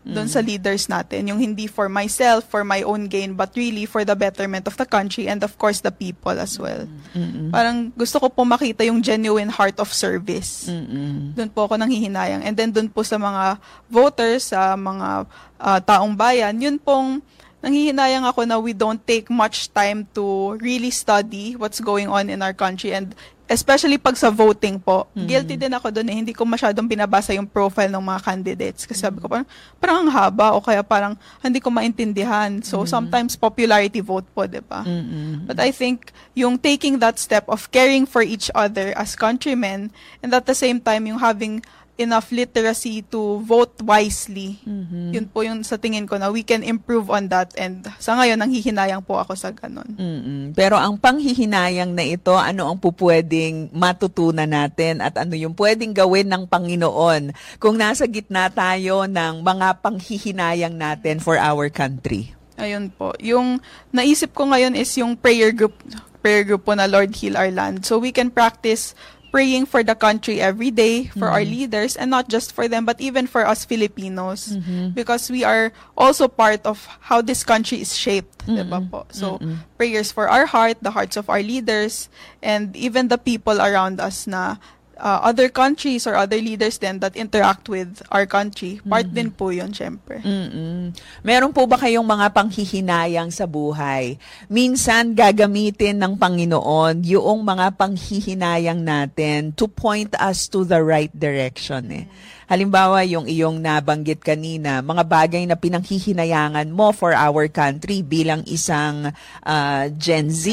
doon sa leaders natin. Yung hindi for myself, for my own gain, but really for the betterment of the country and of course the people as well. Parang gusto ko po makita yung genuine heart of service. Doon po ako nanghihinayang. And then doon po sa mga voters, sa mga taong bayan, yun pong nanghihinayang ako na we don't take much time to really study what's going on in our country, and especially pag sa voting po. Guilty din ako doon Hindi ko masyadong binabasa yung profile ng mga candidates. Kasi sabi ko parang ang haba o kaya parang hindi ko maintindihan. So sometimes popularity vote po, di ba? But I think yung taking that step of caring for each other as countrymen, and at the same time yung having enough literacy to vote wisely. Yun po yung sa tingin ko na we can improve on that, and sa ngayon nanghihinayang po ako sa ganun. Pero ang panghihinayang na ito, ano ang pupwedeng matutunan natin at ano yung pwedeng gawin ng Panginoon kung nasa gitna tayo ng mga panghihinayang natin for our country? Ayun po. Yung naisip ko ngayon is yung prayer group po na Lord Heal Our Land. So we can practice praying for the country every day, for our leaders, and not just for them, but even for us Filipinos. Because we are also part of how this country is shaped. Diba po? So, prayers for our heart, the hearts of our leaders, and even the people around us na other countries or other leaders then that interact with our country. Part din po yun, syempre. Meron po ba kayong mga panghihinayang sa buhay? Minsan gagamitin ng Panginoon yung mga panghihinayang natin to point us to the right direction. Halimbawa, yung iyong nabanggit kanina, mga bagay na pinanghihinayangan mo for our country bilang isang Gen Z.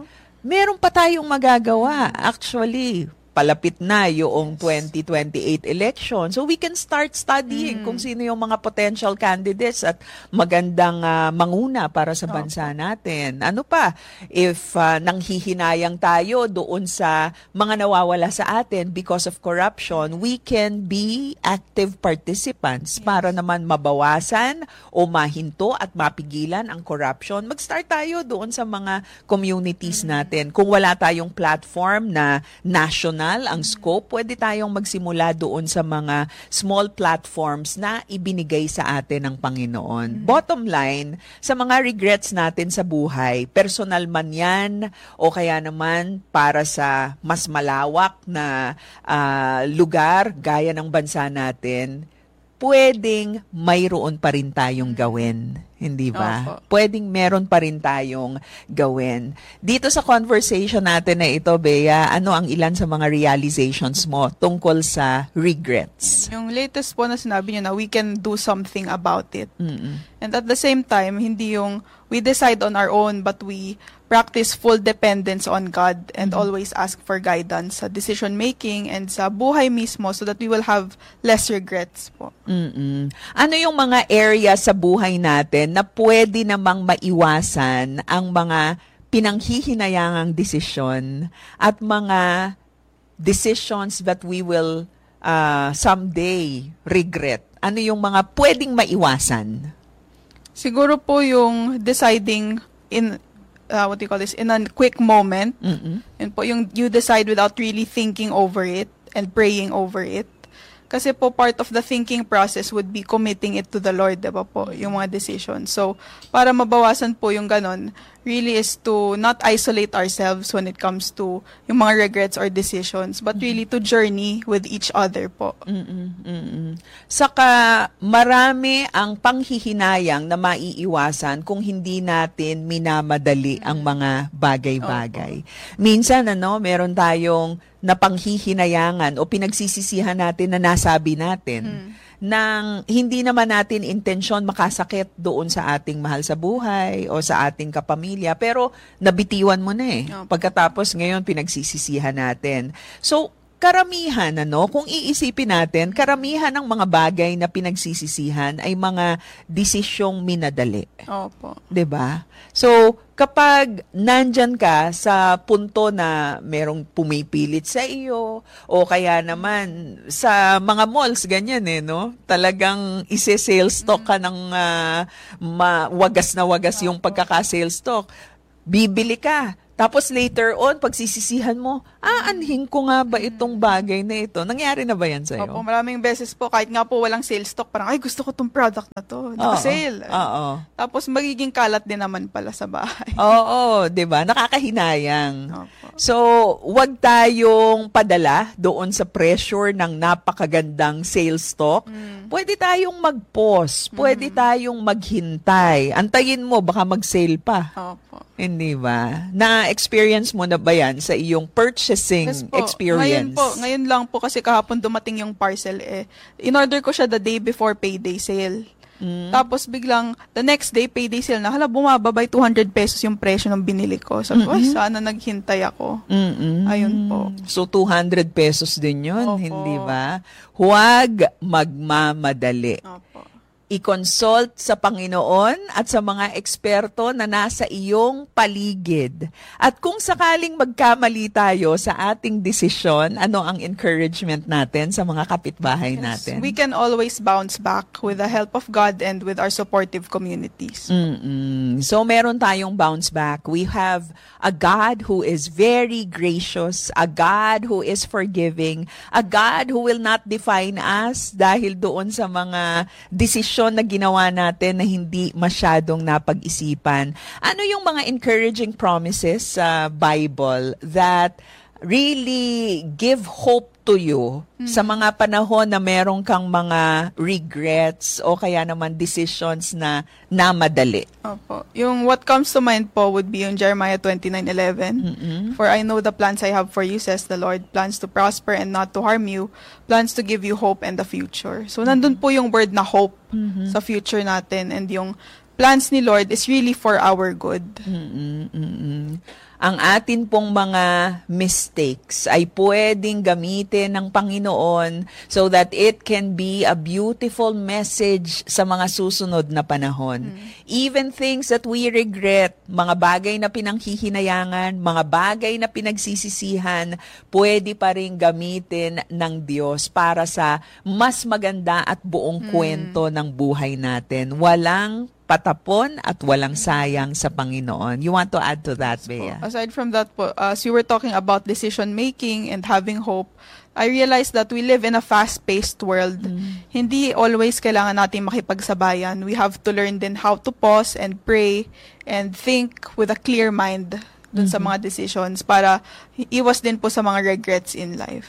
Meron pa tayong magagawa. Actually, palapit na yung 2028 election. So we can start studying kung sino yung mga potential candidates at magandang manguna para sa bansa natin. Ano pa? If nanghihinayang tayo doon sa mga nawawala sa atin because of corruption, we can be active participants para naman mabawasan o mahinto at mapigilan ang corruption. Mag-start tayo doon sa mga communities natin. Kung wala tayong platform na national ang scope, pwede tayong magsimula doon sa mga small platforms na ibinigay sa atin ng Panginoon. Bottom line, sa mga regrets natin sa buhay, personal man yan o kaya naman para sa mas malawak na lugar gaya ng bansa natin, pwedeng mayroon pa rin tayong gawin. Hindi ba? Pwedeng meron pa rin tayong gawin. Dito sa conversation natin na ito, Bea, ano ang ilan sa mga realizations mo tungkol sa regrets? Yung latest po na sinabi niyo na we can do something about it. And at the same time, hindi yung we decide on our own but we practice full dependence on God and always ask for guidance sa decision making and sa buhay mismo so that we will have less regrets po. Ano yung mga area sa buhay natin na pwede namang maiwasan ang mga pinanghihinayangang desisyon at mga decisions that we will someday regret? Ano yung mga pwedeng maiwasan? Siguro po yung deciding in in a quick moment. Yun po, yung you decide without really thinking over it and praying over it. Kasi po part of the thinking process would be committing it to the Lord, diba po, yung mga decisions. So, para mabawasan po yung ganon, really is to not isolate ourselves when it comes to yung mga regrets or decisions, but really to journey with each other po. Saka marami ang panghihinayang na maiiwasan kung hindi natin minamadali ang mga bagay-bagay. Minsan, meron tayong napanghihinayangan o pinagsisisihan natin na nasabi natin nang hindi naman natin intensyon makasakit doon sa ating mahal sa buhay o sa ating kapamilya, pero nabitiwan mo na Pagkatapos ngayon pinagsisisihan natin. So, karamihan, kung iisipin natin, karamihan ng mga bagay na pinagsisisihan ay mga desisyong minadali. Opo. 'Di ba? So, kapag nandyan ka sa punto na merong pumipilit sa iyo o kaya naman sa mga malls, ganyan talagang isi-sales stock ka ng wagas na wagas yung pagkaka-sales stock. Bibili ka, Tapos later on, pagsisisihan mo, anhin ko nga ba itong bagay na ito? Nangyari na ba yan sa'yo? Opo, maraming beses po, kahit nga po walang sales stock, parang, ay, gusto ko tong product na to. Naka-sale. Oo. Tapos magiging kalat din naman pala sa bahay. Oo, 'di ba? Nakakahinayang. Opo. So, wag tayong padala doon sa pressure ng napakagandang sales stock. Pwede tayong mag-pause, pwede tayong maghintay. Antayin mo baka mag-sale pa. Opo. Hindi ba? Na-experience mo na ba yan sa iyong purchasing Yes po. experience? Ngayon lang po kasi kahapon dumating yung parcel in-order ko siya the day before payday sale. Tapos biglang the next day payday sale na, bumaba by 200 pesos yung presyo ng binili ko. So, sana naghintay ako. Ayun po. So 200 pesos din yun, Opo. hindi ba? Huwag magmamadali. Opo. I-consult sa Panginoon at sa mga eksperto na nasa iyong paligid. At kung sakaling magkamali tayo sa ating desisyon, ano ang encouragement natin sa mga kapitbahay natin? We can always bounce back with the help of God and with our supportive communities. So meron tayong bounce back. We have a God who is very gracious, a God who is forgiving, a God who will not define us dahil doon sa mga desisyon na ginawa natin na hindi masyadong napag-isipan. Ano yung mga encouraging promises sa Bible that really give hope to you sa mga panahon na meron kang mga regrets o kaya naman decisions na namadali? Opo. Yung what comes to mind po would be yung Jeremiah 29:11. For I know the plans I have for you, says the Lord, plans to prosper and not to harm you, plans to give you hope and the future. So nandun po yung word na hope sa future natin, and yung plans ni Lord is really for our good. Ang atin pong mga mistakes ay pwedeng gamitin ng Panginoon so that it can be a beautiful message sa mga susunod na panahon. Even things that we regret, mga bagay na pinanghihinayangan, mga bagay na pinagsisisihan, pwede pa rin gamitin ng Diyos para sa mas maganda at buong kwento ng buhay natin. Walang patapon at walang sayang sa Panginoon. You want to add to that, Bea? Aside from that po, as you were talking about decision making and having hope, I realized that we live in a fast-paced world. Hindi always kailangan natin makipagsabayan. We have to learn din how to pause and pray and think with a clear mind dun sa mga decisions para iwas din po sa mga regrets in life.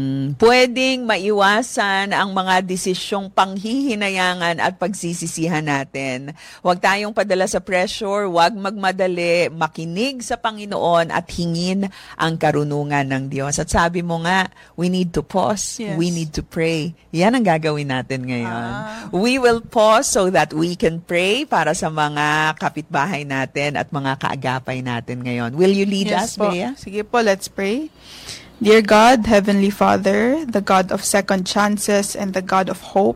Pwedeng maiwasan ang mga desisyong panghihinayangan at pagsisisihan natin. Huwag tayong padala sa pressure, huwag magmadali, makinig sa Panginoon at hingin ang karunungan ng Diyos. At sabi mo nga, we need to pause, we need to pray. Yan ang gagawin natin ngayon. We will pause so that we can pray para sa mga kapitbahay natin at mga kaagapay natin ngayon. Will you lead us, po. Bea? Sige po, let's pray. Dear God, Heavenly Father, the God of second chances and the God of hope,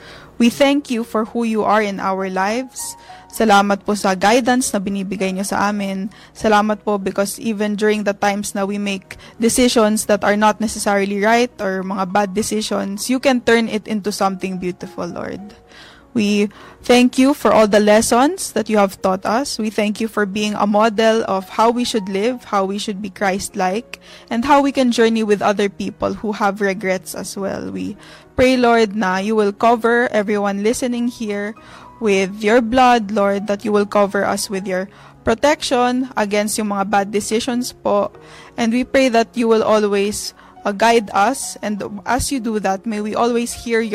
we thank you for who you are in our lives. Salamat po sa guidance na binibigay niyo sa amin. Salamat po because even during the times na we make decisions that are not necessarily right or mga bad decisions, you can turn it into something beautiful, Lord. We thank you for all the lessons that you have taught us. We thank you for being a model of how we should live, how we should be Christ-like, and how we can journey with other people who have regrets as well. We pray, Lord, na you will cover everyone listening here with your blood, Lord, that you will cover us with your protection against yung mga bad decisions po. And we pray that you will always guide us, and as you do that, may we always hear your